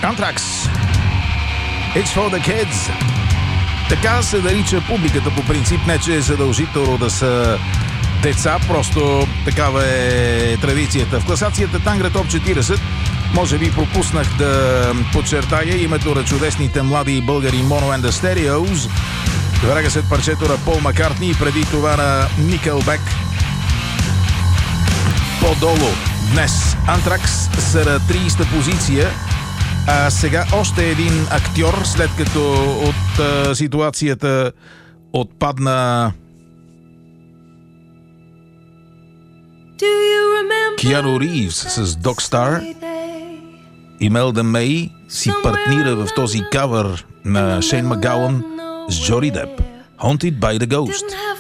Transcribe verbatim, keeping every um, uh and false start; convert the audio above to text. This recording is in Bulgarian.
Anthrax. It's for the kids. Така се нарича публиката по принцип, не че е задължително да са деца, просто такава е традицията. В класацията Тангра Топ четиридесет може би пропуснах да подчертая името на чудесните млади българи Mono and the Stereos. Веднага след парчето на Пол Маккартни и преди това на Nickelback. По-долу днес Антракс са на тридесета позиция, а сега още един актьор, след като от а, ситуацията отпадна Киану Ривз с Dog Star. Имелда Мей си партнира в този кавър на Шейн Магауън с Джони Деп. Haunted by the Ghost.